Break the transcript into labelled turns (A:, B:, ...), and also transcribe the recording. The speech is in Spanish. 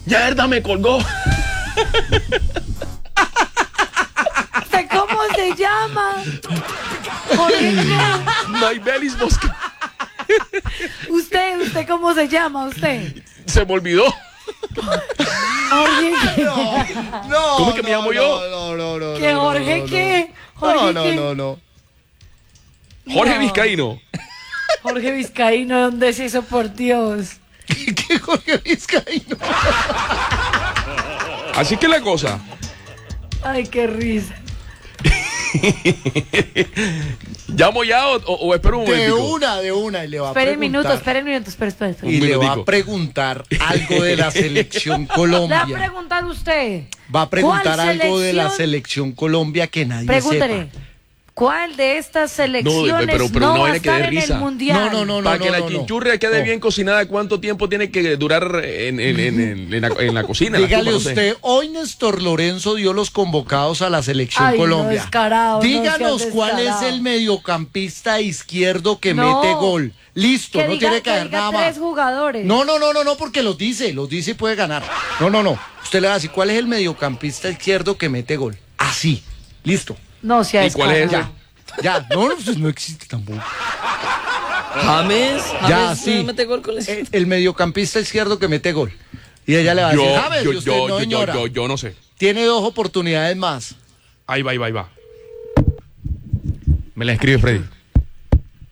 A: Ya verdad me colgó.
B: ¿Usted cómo se llama? Jorge,
A: Naibelis Mosca.
B: ¿Usted cómo se llama, usted?
A: Se me olvidó.
B: Jorge,
C: No,
A: ¿Cómo es que me llamo yo?
C: No.
B: ¿qué Jorge qué? Jorge, ¿qué?
C: No.
A: Jorge
B: No.
A: Vizcaíno.
B: Jorge Vizcaíno, ¿dónde es eso, por Dios?
C: ¿Qué Jorge Vizcaíno?
A: Así que la cosa.
B: Ay, qué risa.
A: ¿Llamo ya o espero un
C: De
A: momentico?
C: una, y le va a
B: Espere
C: preguntar.
B: un minuto, espere.
C: Y le va
A: minutico.
C: a preguntar algo de la selección
B: Le va a
C: Colombia.
B: preguntar usted.
C: Va a preguntar
B: ¿Cuál
C: algo de la
B: selección?
C: selección Colombia que nadie
B: Pregúntele.
C: sepa.
B: ¿Cuál de estas selecciones
A: pero
B: no
A: una
B: va a
A: vaina que dé
B: estar en
A: risa.
B: el mundial?
C: No,
A: Para que la
C: no.
A: chinchurria quede
C: No.
A: bien cocinada, ¿cuánto tiempo tiene que durar en la cocina? en la
C: Dígale
A: estufa, no sé?
C: usted, hoy Néstor Lorenzo dio los convocados a la selección
B: Ay, no,
C: Colombia.
B: descarado, no
C: Díganos
B: seas
C: cuál es
B: descarado.
C: el mediocampista izquierdo que
B: No.
C: mete gol. Listo,
B: Que
C: no
B: diga,
C: tiene que haber
B: diga
C: nada más.
B: tres jugadores.
C: No, porque los dice y puede ganar. No. Usted le va a decir, ¿cuál es el mediocampista izquierdo que mete gol? Así, listo.
B: No sea
A: ¿Y cuál es
B: descarado.
C: Ya, pues no existe tampoco.
D: James
C: Ya, sí.
D: no mete gol con la
C: El mediocampista izquierdo que mete gol. Y ella le va a decir, James, y usted no, señora.
A: yo no sé.
C: Tiene 2 oportunidades más.
A: Ahí va. Me la escribe Freddy.